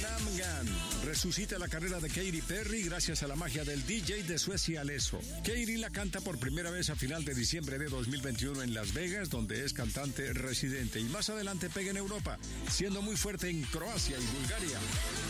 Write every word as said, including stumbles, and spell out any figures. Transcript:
Namgan resucita la carrera de Katy Perry gracias a la magia del D J de Suecia Alesso. Katy la canta por primera vez a final de diciembre de dos mil veintiuno en Las Vegas, donde es cantante residente, y más adelante pega en Europa, siendo muy fuerte en Croacia y Bulgaria.